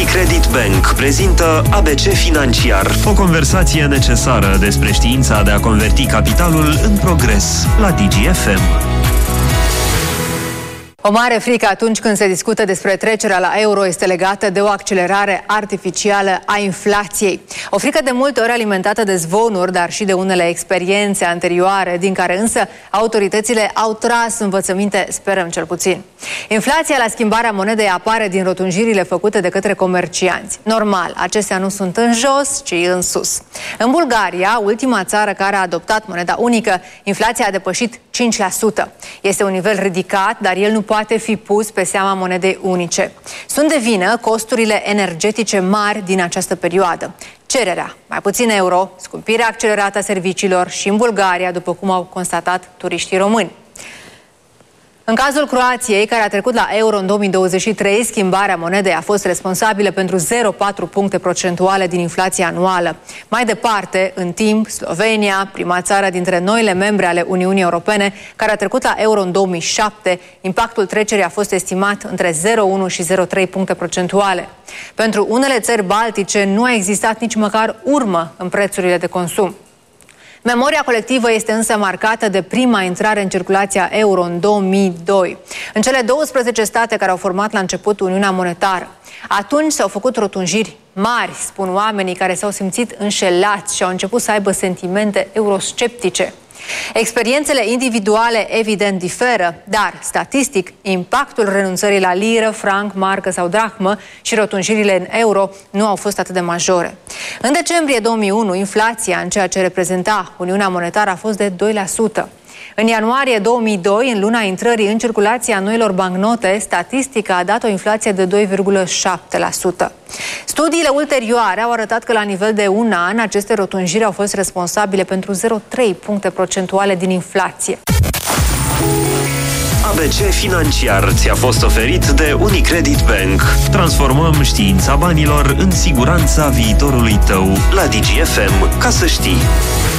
Unicredit Bank prezintă ABC Financiar, o conversație necesară despre știința de a converti capitalul în progres la DGFM. O mare frică atunci când se discută despre trecerea la euro este legată de o accelerare artificială a inflației. O frică de multe ori alimentată de zvonuri, dar și de unele experiențe anterioare, din care însă autoritățile au tras învățăminte, sperăm cel puțin. Inflația la schimbarea monedei apare din rotunjirile făcute de către comercianți. Normal, acestea nu sunt în jos, ci în sus. În Bulgaria, ultima țară care a adoptat moneda unică, inflația a depășit 5%. Este un nivel ridicat, dar el nu poate fi pus pe seama monedei unice. Sunt de vină costurile energetice mari din această perioadă. Cererea, mai puțin euro, scumpirea accelerată a serviciilor și în Bulgaria, după cum au constatat turiștii români. În cazul Croației, care a trecut la euro în 2023, schimbarea monedei a fost responsabilă pentru 0,4 puncte procentuale din inflația anuală. Mai departe, în timp, Slovenia, prima țară dintre noile membre ale Uniunii Europene, care a trecut la euro în 2007, impactul trecerii a fost estimat între 0,1 și 0,3 puncte procentuale. Pentru unele țări baltice nu a existat nici măcar urmă în prețurile de consum. Memoria colectivă este însă marcată de prima intrare în circulația euro în 2002. În cele 12 state care au format la început Uniunea Monetară. Atunci s-au făcut rotunjiri mari, spun oamenii care s-au simțit înșelați și au început să aibă sentimente eurosceptice. Experiențele individuale evident diferă, dar, statistic, impactul renunțării la liră, franc, marcă sau drahmă și rotunjirile în euro nu au fost atât de majore. În decembrie 2001, inflația în ceea ce reprezenta Uniunea Monetară a fost de 2%. În ianuarie 2002, în luna intrării în circulația noilor bancnote, statistica a dat o inflație de 2,7%. Studiile ulterioare au arătat că la nivel de un an, aceste rotunjiri au fost responsabile pentru 0,3 puncte procentuale din inflație. ABC Financiar ți-a fost oferit de Unicredit Bank. Transformăm știința banilor în siguranța viitorului tău la DGFM. Ca să știi.